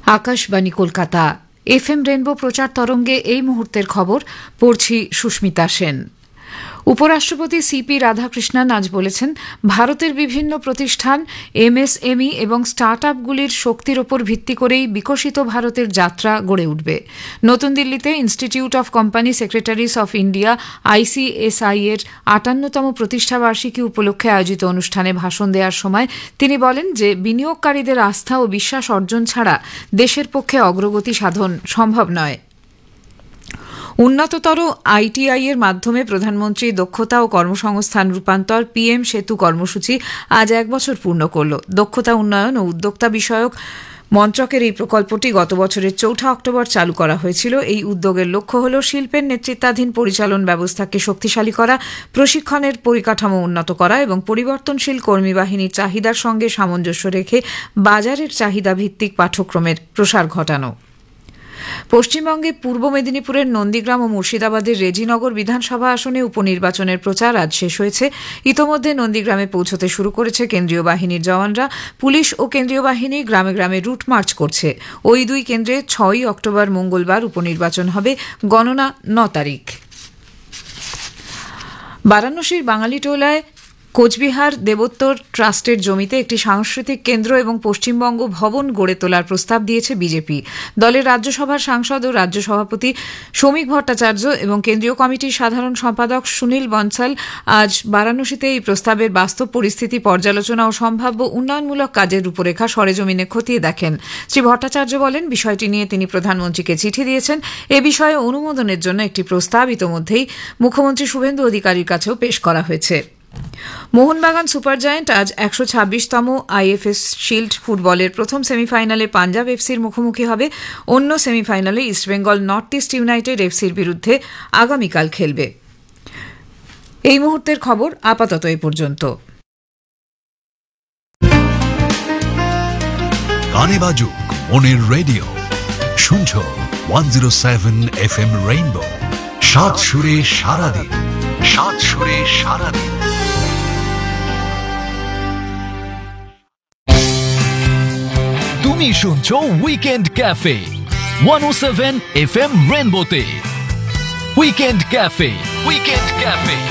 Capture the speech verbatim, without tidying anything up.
Akashvani Kolkata F M rainbow প্রচার তরঙ্গে এই মুহূর্তের খবর পড়ছি সুস্মিতা সেন। উপরাষ্ট্রপতি সিপি রাধাকৃষ্ণন আজ বলেছেন, ভারতের বিভিন্ন প্রতিষ্ঠান এমএসএমই এবং স্টার্ট আপগুলির শক্তির ওপর ভিত্তি করেই বিকশিত ভারতের যাত্রা গড়ে উঠবে। নতুন দিল্লিতে institute of company secretaries of India ICSI এর আটান্নতম প্রতিষ্ঠাবার্ষিকী উপলক্ষে আয়োজিত অনুষ্ঠানে ভাষণ দেওয়ার সময় তিনি বলেন যে বিনিয়োগকারীদের আস্থা ও বিশ্বাস অর্জন ছাড়া দেশের পক্ষে অগ্রগতি সাধন সম্ভব নয়। উন্নততর আইটিআই এর মাধ্যমে প্রধানমন্ত্রী দক্ষতা ও কর্মসংস্থান রূপান্তর পিএম সেতু কর্মসূচি আজ এক বছর পূর্ণ করল। দক্ষতা উন্নয়ন ও উদ্যোক্তা বিষয়ক মন্ত্রকের এই প্রকল্পটি গত বছরের চৌঠা অক্টোবর চালু করা হয়েছিল। এই উদ্যোগের লক্ষ্য হল শিল্পের নেতৃত্বাধীন পরিচালন ব্যবস্থাকে শক্তিশালী করা, প্রশিক্ষণের পরিকাঠামো উন্নত করা এবং পরিবর্তনশীল কর্মী বাহিনীর চাহিদার সঙ্গে সামঞ্জস্য রেখে বাজারের চাহিদা ভিত্তিক পাঠ্যক্রমের প্রসার ঘটানো। পশ্চিমবঙ্গে পূর্ব মেদিনীপুরের নন্দীগ্রাম ও মুর্শিদাবাদের রেজিনগর বিধানসভা আসনে উপনির্বাচনের প্রচার আজ শেষ হয়েছে। ইতোমধ্যে নন্দীগ্রামে পৌঁছতে শুরু করেছে কেন্দ্রীয় বাহিনীর জওয়ানরা। পুলিশ ও কেন্দ্রীয় বাহিনী গ্রামে গ্রামে রুট মার্চ করছে। ওই দুই কেন্দ্রে ছয়ই অক্টোবর মঙ্গলবার উপনির্বাচন হবে, গণনা ন তারিখ। বারাণসীর বাঙালিটোলায় কোচবিহার দেবোত্তর ট্রাস্টের জমিতে একটি সাংস্কৃতিক কেন্দ্র এবং পশ্চিমবঙ্গ ভবন গড়ে তোলার প্রস্তাব দিয়েছে বিজেপি। দলের রাজ্যসভার সাংসদ ও রাজ্য সভাপতি শ্রমিক ভট্টাচার্য এবং কেন্দ্রীয় কমিটির সাধারণ সম্পাদক সুনীল বনসাল আজ বারাণসীতে এই প্রস্তাবের বাস্তব পরিস্থিতি পর্যালোচনা ও সম্ভাব্য উন্নয়নমূলক কাজের রূপরেখা সরেজমিনে খতিয়ে দেখেন। শ্রী ভট্টাচার্য বলেন, বিষয়টি নিয়ে তিনি প্রধানমন্ত্রীকে চিঠি দিয়েছেন। এ বিষয়ে অনুমোদনের জন্য একটি প্রস্তাব ইতোমধ্যেই মুখ্যমন্ত্রী শুভেন্দু অধিকারীর কাছেও পেশ করা হয়েছে। মোহনবাগান সুপার জায়ান্ট আজ একশো ছাব্বিশতম আইএফএস শিল্ড ফুটবলের প্রথম সেমিফাইনালে পাঞ্জাব এফসির মুখোমুখি হবে। অন্য সেমিফাইনালে ইস্টবেঙ্গল নর্থ ইস্ট ইউনাইটেড এফসির বিরুদ্ধে আগামীকাল খেলবে। এই মুহূর্তের খবর আপাতত এ পর্যন্ত। গানে বাজুক মনের রেডিও, শুনছো one zero seven F M rainbow. সাত সুরে সারাদিন, সাত সুরে সারাদিন। তুমি শুনছো উইকেন্ড ক্যাফে ওয়ান ও seven F M রেনবোতে। Weekend cafe, weekend cafe.